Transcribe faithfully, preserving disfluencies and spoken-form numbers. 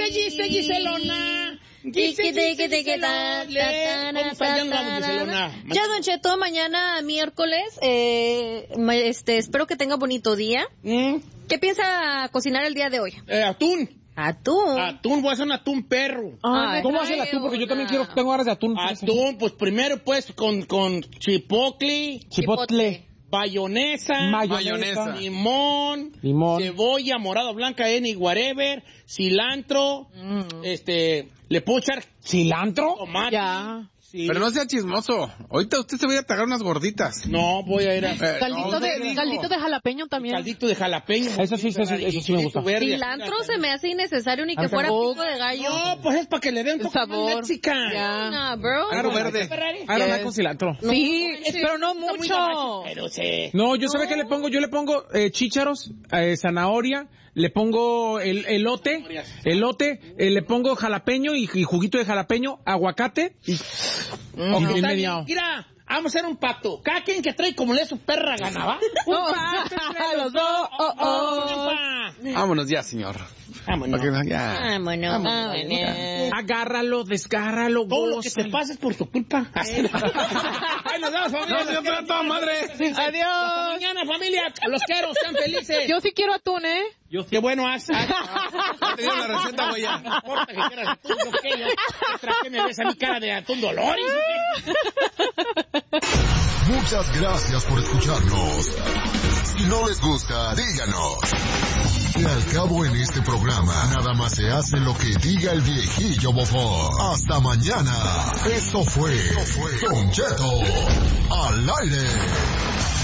dice Giselona? Giselona. Ya, Don Cheto, mañana miércoles, eh, este, espero que tenga bonito día. ¿Mm? ¿Qué piensa cocinar el día de hoy? Eh, atún. Atún. Atún, voy a hacer un atún perro. Ay, ¿cómo hace el atún? Porque yo también quiero, tengo horas de atún. Atún, pues primero pues con, con chipotle, Chipotle. bayonesa, Mayonesa. limón, Limón. cebolla, morada blanca, any whatever, cilantro, Mm. este, le puedo echar ¿Cilantro? tomate. Ya. Sí. Pero no sea chismoso. Ahorita usted se va a ir a tragar unas gorditas. No, voy a ir a... Eh, Caldito, no, de, no, no. caldito de jalapeño también. Caldito de jalapeño. Eso sí, eso sí, eso sí me gusta. Verde, Cilantro así, se me hace innecesario ni que Al fuera sabor. pico de gallo. No, pues es para que le den un El poco sabor. más mexicano. Ya. No, bro. Algo verde. Ah, no, Yes. no, con cilantro. Sí, pero no Está muy mucho. gabacho, pero sí. No, yo sabe que le pongo, yo le pongo eh, chícharos, eh, zanahoria, le pongo el elote, elote, eh, le pongo jalapeño y, y juguito de jalapeño, aguacate y, y bien Está bien. meneado. Mira, vamos a hacer un pacto. Cada quien que trae como le su perra ganaba. Un No. pacto entre Los dos. Oh, oh. Compa. Vámonos ya, señor. Vámonos. Para que- ya. Vámonos, vámonos. Agárralo, desgárralo, Todo lo que te gózalo. pasa es por tu culpa. Ay, nos vemos, familia. No, yo toda madre. Hasta Adiós. mañana, familia. Los quiero, sean felices. Yo sí quiero atún, ¿eh? Qué bueno haz. haz. Ya te dieron la receta, güey, ya. No importa que quieras atún, yo qué, yo. ¿Otra qué me ves a mi cara de atún Dolores? Muchas gracias por escucharnos. Si no les gusta, díganos. Que al cabo en este programa, nada más se hace lo que diga el viejillo bofón. Hasta mañana. Esto fue Don Cheto al aire.